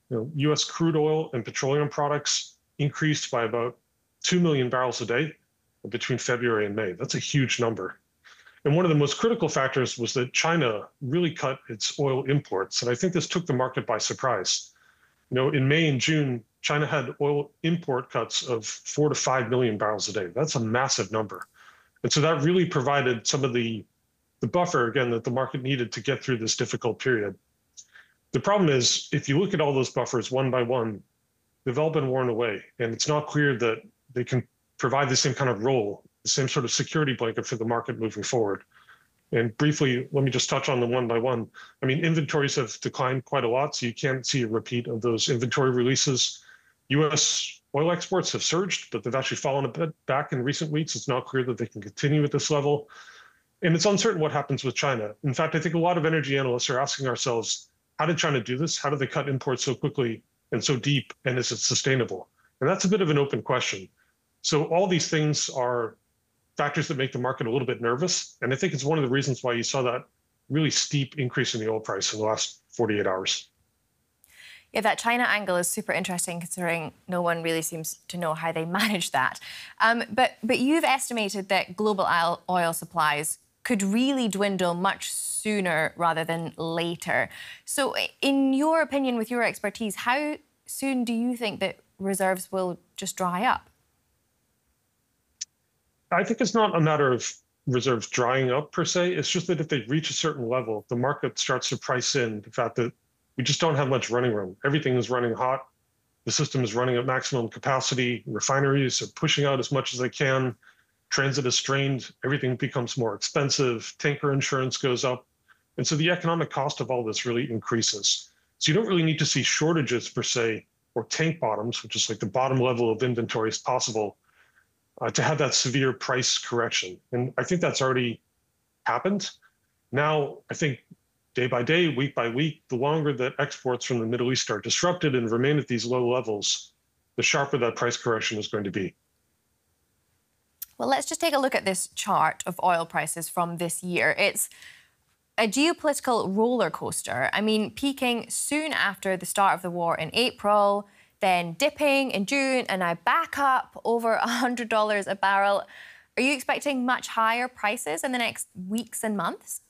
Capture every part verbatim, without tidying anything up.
You know, U S crude oil and petroleum products increased by about two million barrels a day between February and May. That's a huge number. And one of the most critical factors was that China really cut its oil imports. And I think this took the market by surprise. You know, in May and June, China had oil import cuts of four to five million barrels a day. That's a massive number. And so that really provided some of the, the buffer, again, that the market needed to get through this difficult period. The problem is, if you look at all those buffers one by one, they've all been worn away. And it's not clear that they can provide the same kind of role, the same sort of security blanket for the market moving forward. And briefly, let me just touch on them one by one. I mean, inventories have declined quite a lot, so you can't see a repeat of those inventory releases. U S oil exports have surged, but they've actually fallen a bit back in recent weeks. It's not clear that they can continue at this level. And it's uncertain what happens with China. In fact, I think a lot of energy analysts are asking ourselves, how did China do this? How did they cut imports so quickly and so deep? And is it sustainable? And that's a bit of an open question. So all these things are factors that make the market a little bit nervous. And I think it's one of the reasons why you saw that really steep increase in the oil price in the last forty-eight hours. Yeah, that China angle is super interesting, considering no one really seems to know how they manage that. Um, but, but you've estimated that global oil supplies could really dwindle much sooner rather than later. So in your opinion, with your expertise, how soon do you think that reserves will just dry up? I think it's not a matter of reserves drying up per se. It's just that if they reach a certain level, the market starts to price in the fact that we just don't have much running room. Everything is running hot. The system is running at maximum capacity. Refineries are pushing out as much as they can. Transit is strained. Everything becomes more expensive. Tanker insurance goes up. And so the economic cost of all this really increases. So you don't really need to see shortages per se, or tank bottoms, which is like the bottom level of inventory is possible, uh, to have that severe price correction. And I think that's already happened. Now, I think day by day, week by week, the longer that exports from the Middle East are disrupted and remain at these low levels, the sharper that price correction is going to be. Well, let's just take a look at this chart of oil prices from this year. It's a geopolitical roller coaster. I mean, peaking soon after the start of the war in April, then dipping in June, and now back up over one hundred dollars a barrel. Are you expecting much higher prices in the next weeks and months?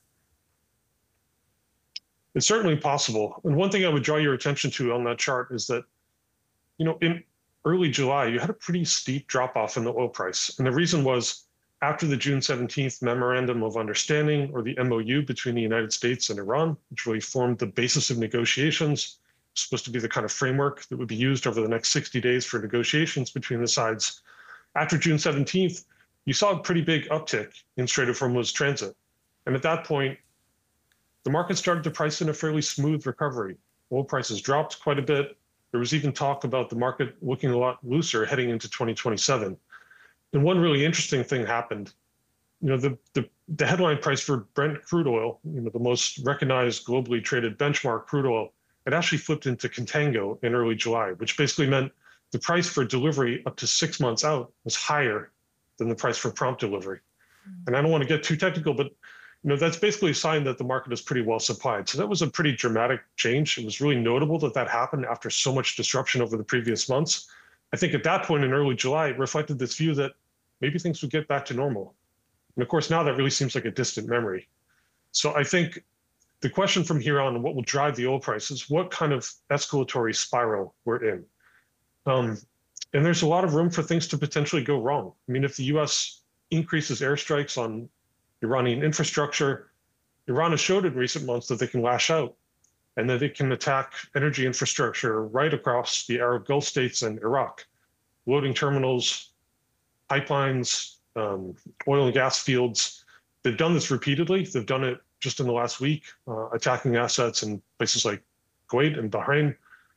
It's certainly possible. And one thing I would draw your attention to on that chart is that, you know, in early July, you had a pretty steep drop off in the oil price. And the reason was after the June seventeenth Memorandum of Understanding, or the M O U, between the United States and Iran, which really formed the basis of negotiations, supposed to be the kind of framework that would be used over the next sixty days for negotiations between the sides. After June seventeenth, you saw a pretty big uptick in Strait of Hormuz transit. And at that point, the market started to price in a fairly smooth recovery. Oil prices dropped quite a bit. There was even talk about the market looking a lot looser heading into twenty twenty-seven. And one really interesting thing happened. You know, the, the, the headline price for Brent crude oil, you know, the most recognized globally traded benchmark crude oil, it actually flipped into contango in early July, which basically meant the price for delivery up to six months out was higher than the price for prompt delivery. Mm. And I don't want to get too technical, but you know, that's basically a sign that the market is pretty well supplied. So that was a pretty dramatic change. It was really notable that that happened after so much disruption over the previous months. I think at that point in early July, it reflected this view that maybe things would get back to normal. And of course, now that really seems like a distant memory. So I think the question from here on, what will drive the oil prices, what kind of escalatory spiral we're in. Um, and there's a lot of room for things to potentially go wrong. I mean, if the U S increases airstrikes on Iranian infrastructure, Iran has showed in recent months that they can lash out and that it can attack energy infrastructure right across the Arab Gulf states and Iraq, loading terminals, pipelines, um, oil and gas fields. They've done this repeatedly. They've done it just in the last week, uh, attacking assets in places like Kuwait and Bahrain.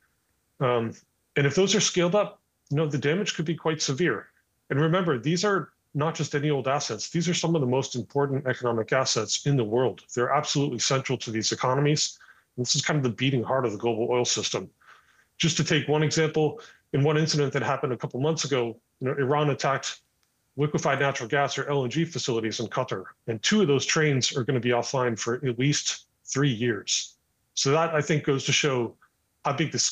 Um, and if those are scaled up, you know, the damage could be quite severe. And remember, these are not just any old assets. These are some of the most important economic assets in the world. They're absolutely central to these economies. And this is kind of the beating heart of the global oil system. Just to take one example, in one incident that happened a couple months ago, you know, Iran attacked liquefied natural gas, or L N G, facilities in Qatar. And two of those trains are going to be offline for at least three years. So that, I think, goes to show how big the